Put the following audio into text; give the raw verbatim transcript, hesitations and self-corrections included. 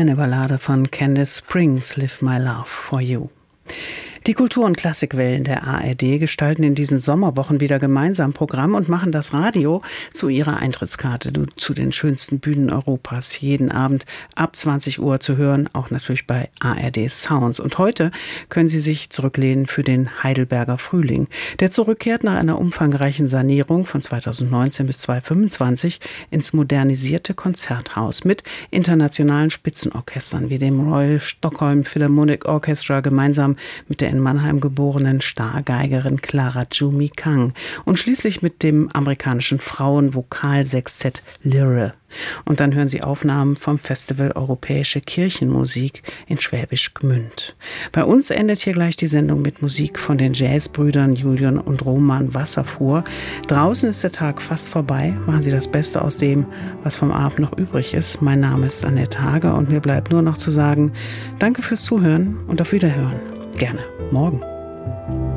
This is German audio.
Eine Ballade von Candice Springs, Live My Love for You. Die Kultur- und Klassikwellen der A R D gestalten in diesen Sommerwochen wieder gemeinsam Programm und machen das Radio zu ihrer Eintrittskarte zu den schönsten Bühnen Europas. Jeden Abend ab zwanzig Uhr zu hören, auch natürlich bei A R D Sounds. Und heute können Sie sich zurücklehnen für den Heidelberger Frühling, der zurückkehrt nach einer umfangreichen Sanierung von zweitausendneunzehn bis zweitausendfünfundzwanzig ins modernisierte Konzerthaus mit internationalen Spitzenorchestern wie dem Royal Stockholm Philharmonic Orchestra gemeinsam mit der in Mannheim geborenen Stargeigerin Clara Jumi Kang und schließlich mit dem amerikanischen Frauenvokalsextett Lyre. Und dann hören Sie Aufnahmen vom Festival Europäische Kirchenmusik in Schwäbisch Gmünd. Bei uns endet hier gleich die Sendung mit Musik von den Jazzbrüdern Julian und Roman Wasserfuhr. Draußen ist der Tag fast vorbei. Machen Sie das Beste aus dem, was vom Abend noch übrig ist. Mein Name ist Annette Hager und mir bleibt nur noch zu sagen, danke fürs Zuhören und auf Wiederhören. Gerne morgen.